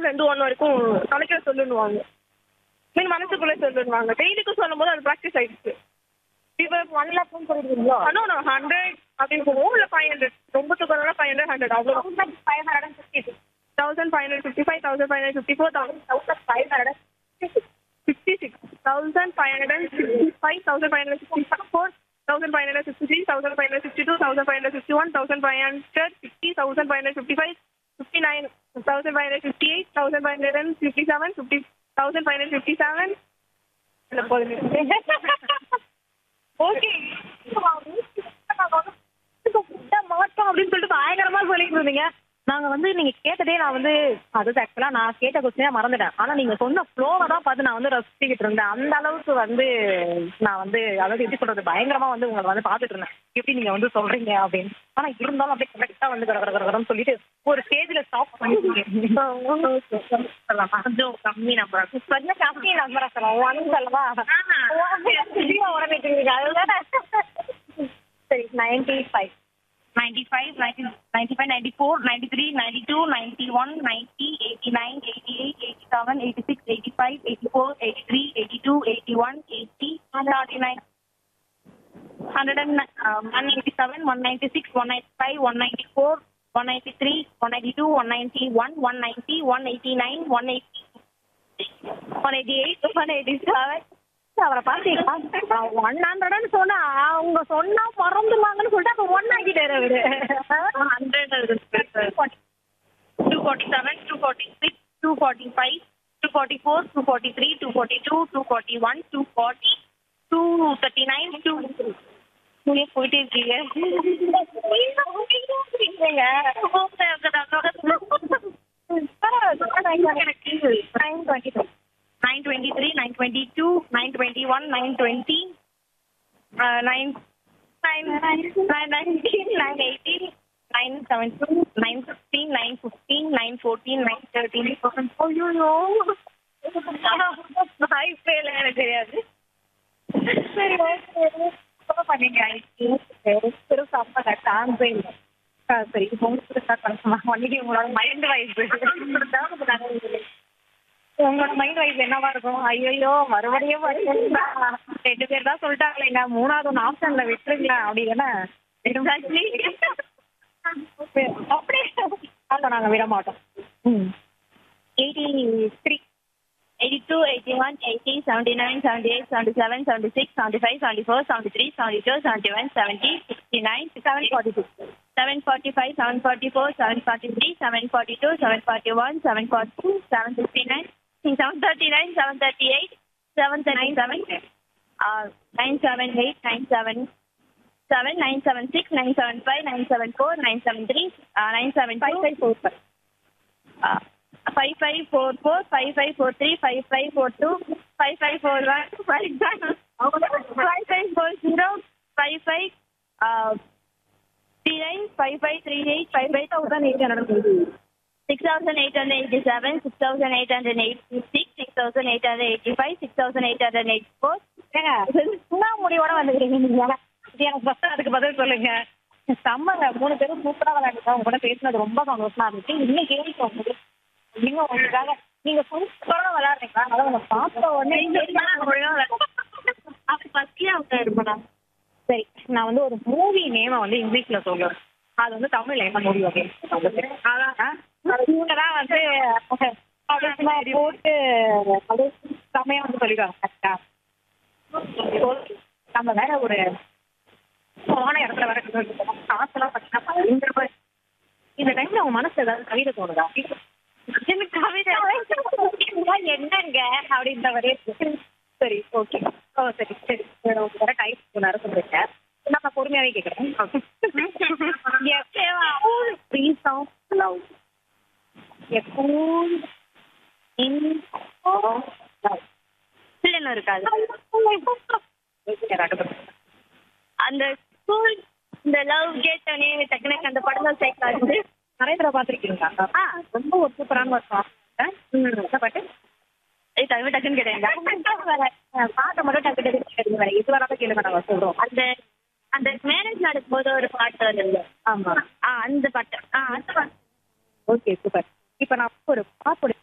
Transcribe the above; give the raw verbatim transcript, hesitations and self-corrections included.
ஒன்ல இருந்து ஒன் வரைக்கும் கணக்கில சொல்லுன்னுவாங்க. மீன் மனசுக்குள்ளே சொல்லுன்னுவாங்க. டெய்லிக்கும் சொல்லும்போது அது ப்ராக்டிஸ் ஆயிடுச்சு. இப்போ ஒன் லேக்னு சொல்லிடுவீங்களோ? நோ நோ ஹண்ட்ரட் அப்படின்னு போவோம். இல்லை ஃபைவ் ஹண்ட்ரட் ரொம்ப தூக்கம் ஃபைவ் ஹண்ட்ரட் ஹண்ட்ரட் அவ்வளோ five hundred fifty thousand five hundred fifty five thousand five hundred fifty four thousand thousand five hundred fifty six thousand five hundred and sixty five thousand five hundred sixty four thousand five hundred sixty three thousand five hundred sixty two thousand five hundred sixty one thousand five hundred sixty thousand five hundred fifty five fifty nine thousand five hundred fifty eight thousand five hundred and fifty seven fifty thousand five hundred fifty seven okay மாட்டோம் அப்படின்னு சொல்லிட்டு பயங்கரமா சொல்லிட்டு இருந்தீங்க. நாங்க வந்து நீங்க கேட்டதே நான் வந்து அது ஆக்சுவலா நான் கேட்ட கொஸ்டினே மறந்துட்டேன். ஆனா நீங்க சொன்ன ஃப்ளோவை தான் பார்த்து நான் வந்து ரசிச்சுக்கிட்டு இருந்தேன். அந்த அளவுக்கு வந்து நான் வந்து அதாவது எப்படி சொல்றது பயங்கரமா வந்து உங்களை வந்து பார்த்துட்டு இருந்தேன் எப்படி நீங்க வந்து சொல்றீங்க அப்படின்னு. ஆனா இருந்தாலும் அப்படியே கரெக்டா வந்து கடற்கரம் சொல்லிட்டு ஒரு ஸ்டேஜ்ல ஸ்டாப் பண்ணிருக்கீங்க. கொஞ்சம் கம்மி நம்பர் கொஞ்சம் கம்மி நம்பரா சொல்லலாம் ஒன் சொல்லவா உடனே அதுதான். சரி ninety five ninety-five, ninety, ninety-five, ninety-four, ninety-three, ninety-two, ninety-one, ninety, eighty-nine, eighty-eight, eighty-seven, eighty-six, eighty-five, eighty-four, eighty-three, eighty-two, eighty-one, eighty, one ninety-nine, one eighty-seven, one ninety-six, one ninety-five, one ninety-four, one ninety-three, one ninety-two, one ninety-one, one ninety, one eighty-nine, one eighty, one eighty-eight, one eighty-seven. அவரை பார்த்தீங்களா one ஹண்ட்ரட்னு சொன்னா அவங்க சொன்னா மறந்துவாங்கன்னு சொல்லிட்டு அப்ப one ஆகிட்டாரு அவரு. Hundred two forty-seven, two forty-six, two forty-five, two forty-four, two forty-three, two forty-two, two forty-one, two forty, two thirty-nine, two போயிட்டே இருக்கீங்க. nine twenty-three, nine twenty-two, nine twenty-one, nine twenty, uh, nine, nine, nine, nine nineteen, nine eighteen, nine seventeen, nine sixteen, nine fifteen, nine fourteen, nine thirteen. ஐயோ ஹைஃபேல எனக்கு தெரியாது. சரி okay பண்ணீங்க பெருசா அப்பா டான்ஸே இல்லை. சரி இப்போ உங்களுக்கு ஸ்டார்ட் பண்ண ஒன்னைக்கு உங்களோட மைண்ட் வைஸ் உங்களோட மைண்ட் வைஸ் என்னவா இருக்கும்? ஐயோ மறுபடியும் ரெண்டு பேர் தான் சொல்லிட்டாங்களேங்க மூணாவது ஒன்று ஆப்ஷன்ல விட்டுருங்களா அப்படி என்ன அப்படியே நாங்க விட மாட்டோம். ம் eighty three eighty-two, eighty-one, eighty, seventy-nine, seventy-eight, seventy-seven, seventy-six, seventy-five, seventy-four, seventy-three, seventy-two, seventy-one, seventy, sixty-nine, seven forty six seven forty-five, seven forty-four, seven forty-three, seven forty-two, seven forty-one, seven forty, seven sixty-nine, seven thirty-nine, seven thirty-eight, seven thirty-seven, uh, nine seventy-eight, nine seventy-seven, nine seventy-six, nine seventy-five, nine seventy-four, nine seventy-three, uh, nine seventy-two, five five four five uh, five five four four, five five four three, five five four two, five five four one, five five five four zero, five five uh three nine, five five three eight, five five thousand eight hundred six thousand eight hundred eighty-seven, six thousand eight hundred eighty-six, six thousand eight hundred eighty-five, six thousand eight hundred eighty-four. என்ன முடிவோட வந்துக்கிறீங்க நீங்க? இது எனக்கு first அதுக்கு பதில் சொல்லுங்க. செம்மங்க மூணு பேரும் சூப்பரா விளையாண்டுதான் உங்க கூட பேசினது ரொம்ப சந்தோஷமா இருந்துச்சு. இன்னும் கேள்வி உங்களுக்கு இன்னும் உங்களுக்காக நீங்க சூப்பரா விளையாடுறீங்களா? அதான் உங்க பார்த்த உடனே அப்படி ஃபர்ஸ்ட்லயே அவங்க இருப்பா. சரி நான் வந்து ஒரு மூவி நேமை வந்து இங்கிலீஷ்ல சொல்லுவேன். அது வந்து தமிழ்ல என்ன மூவி அப்படின்னு அதான் இவங்க தான் வந்து போட்டு அது செம்மையா வந்து சொல்லிடுவாங்க கரெக்டா. நம்ம வேற ஒரு போன இடத்துல வேற காசெல்லாம் பார்த்தீங்கன்னா பதினஞ்சு ரூபாய். இந்த டைம்ல அவங்க மனசு ஏதாவது கவிதை தோணுதா? எனக்கு கவிதை என்னங்க அப்படின்ற மாதிரியே சரி ஓகே ஓ சரி சரி வேற டைப் நேரம் சொல்றீங்க நான் பொறுமையாவே கேட்குறேன். இருக்காது அந்த ஸ்கூல் இந்த லவ் கேட்டோடனே டக்குனு அந்த படம் தான் சேர்க்காது. நிறைய தடவை பார்த்துருக்கீங்களா? ஆ ரொம்ப ஒரு சூப்பரான ஒரு பாட்டு பாட்டு டக்கு டக்குன்னு கேட்டேங்க. பாட்டை மட்டும் டக்கு டக்கு கேட்குங்க வேற எது வராத கேளுங்க நாங்கள் சொல்கிறோம். அந்த அந்த மேரேஜ் நடக்கும்போது ஒரு பாட்டு வருது. ஆமாம் ஆ அந்த பாட்டு ஆ அந்த பாட்டு ஓகே சூப்பர். இப்போ நான் ஒரு பாட்டு